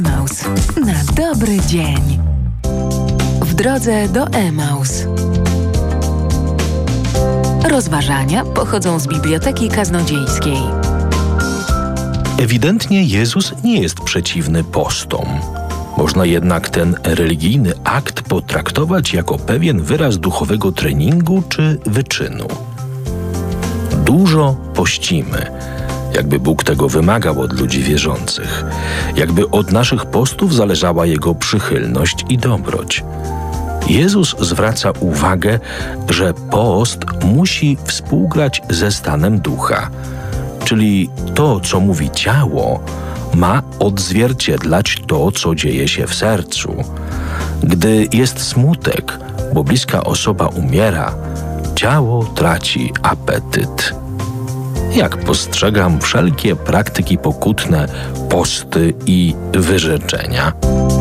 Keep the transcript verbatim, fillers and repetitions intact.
Emaus. Na dobry dzień. W drodze do Emaus. Rozważania pochodzą z Biblioteki Kaznodziejskiej. Ewidentnie Jezus nie jest przeciwny postom. Można jednak ten religijny akt potraktować jako pewien wyraz duchowego treningu czy wyczynu. Dużo pościmy, jakby Bóg tego wymagał od ludzi wierzących, jakby od naszych postów zależała Jego przychylność i dobroć. Jezus zwraca uwagę, że post musi współgrać ze stanem ducha, czyli to, co mówi ciało, ma odzwierciedlać to, co dzieje się w sercu. Gdy jest smutek, bo bliska osoba umiera, ciało traci apetyt. Jak postrzegam wszelkie praktyki pokutne, posty i wyrzeczenia?